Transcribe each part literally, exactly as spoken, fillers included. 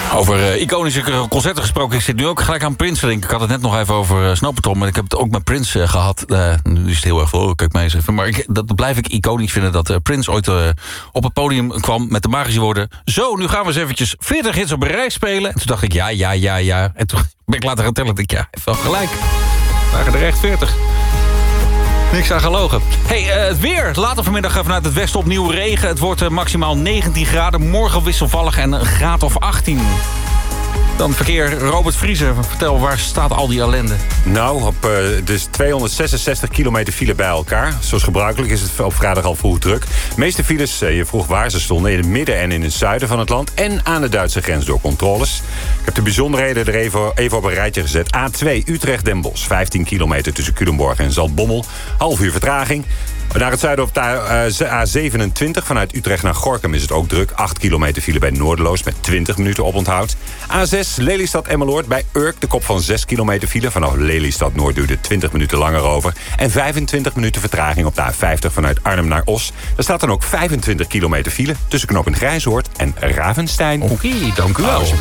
Over uh, iconische concerten gesproken. Ik zit nu ook gelijk aan Prince te denken. Ik had het net nog even over uh, Snow Patrol. Maar ik heb het ook met Prince uh, gehad. Uh, nu is het heel erg veel. Kijk mij eens even. Maar ik, dat blijf ik iconisch vinden. Dat uh, Prince ooit uh, op het podium kwam met de magische woorden. Zo, nu gaan we eens eventjes veertig hits op een rij spelen. En toen dacht ik ja, ja, ja, ja. En toen ben ik later gaan tellen. En ik ja, heeft wel gelijk. Waren er echt veertig. Niks aan gelogen. Hey, uh, het weer. Later vanmiddag vanuit het westen opnieuw regen. Het wordt uh, maximaal negentien graden. Morgen wisselvallig en een graad of achttien. Dan verkeer. Robert Vriezen, vertel, waar staat al die ellende? Nou, op uh, dus tweehonderdzesenzestig kilometer file bij elkaar. Zoals gebruikelijk is het op vrijdag al vroeg druk. De meeste files, uh, je vroeg waar ze stonden, in het midden en in het zuiden van het land. En aan de Duitse grens door controles. Ik heb de bijzonderheden er even, even op een rijtje gezet. A twee Utrecht-Den Bosch, vijftien kilometer tussen Culemborg en Zaltbommel. Half uur vertraging. Naar het zuiden op de uh, A zevenentwintig vanuit Utrecht naar Gorinchem is het ook druk. acht kilometer file bij Noorderloos met twintig minuten oponthoud. A zes Lelystad-Emmeloord bij Urk, de kop van zes kilometer file. Vanaf Lelystad-Noord duurde twintig minuten langer over. En vijfentwintig minuten vertraging op de A vijftig vanuit Arnhem naar Os. Daar staat dan ook vijfentwintig kilometer file tussen knooppunt Grijzoord en Ravenstein. Oké, okay, dank u wel.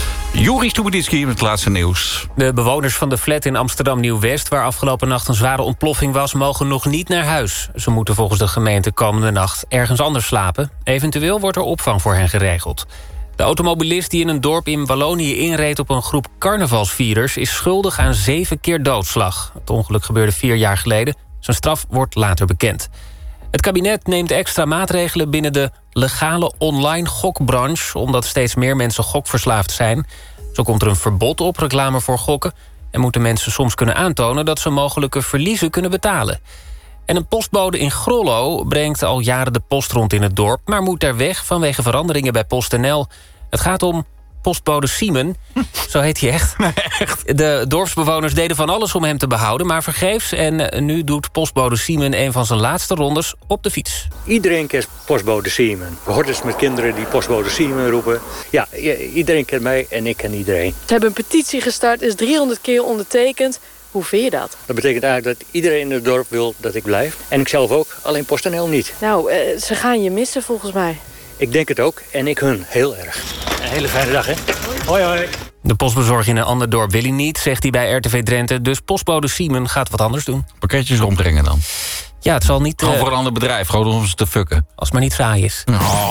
Joris Stubeditski met het laatste nieuws. De bewoners van de flat in Amsterdam-Nieuw-West, waar afgelopen nacht een zware ontploffing was, mogen nog niet naar huis. Ze moeten volgens de gemeente komende nacht ergens anders slapen. Eventueel wordt er opvang voor hen geregeld. De automobilist die in een dorp in Wallonië inreed op een groep carnavalsvierders is schuldig aan zeven keer doodslag. Het ongeluk gebeurde vier jaar geleden. Zijn straf wordt later bekend. Het kabinet neemt extra maatregelen binnen de legale online gokbranche, omdat steeds meer mensen gokverslaafd zijn. Zo komt er een verbod op reclame voor gokken en moeten mensen soms kunnen aantonen dat ze mogelijke verliezen kunnen betalen. En een postbode in Grollo brengt al jaren de post rond in het dorp, maar moet daar weg vanwege veranderingen bij PostNL. Het gaat om postbode Siemen, zo heet hij echt. Nee, echt. De dorpsbewoners deden van alles om hem te behouden, maar vergeefs. En nu doet postbode Siemen een van zijn laatste rondes op de fiets. Iedereen kent postbode Siemen. We horen eens met kinderen die postbode Siemen roepen. Ja, iedereen kent mij en ik ken iedereen. Ze hebben een petitie gestart, is driehonderd keer ondertekend. Hoe vind je dat? Dat betekent eigenlijk dat iedereen in het dorp wil dat ik blijf. En ik zelf ook, alleen PostNL niet. Nou, uh, ze gaan je missen volgens mij. Ik denk het ook en ik hun heel erg. Een hele fijne dag, hè? Hoi, hoi. De postbezorger in een ander dorp wil hij niet, zegt hij bij R T V Drenthe. Dus postbode Siemen gaat wat anders doen. Pakketjes rondbrengen dan? Ja, het zal niet... Gewoon uh, voor een ander bedrijf, gewoon om ze te fucken. Als het maar niet saai is. Oh.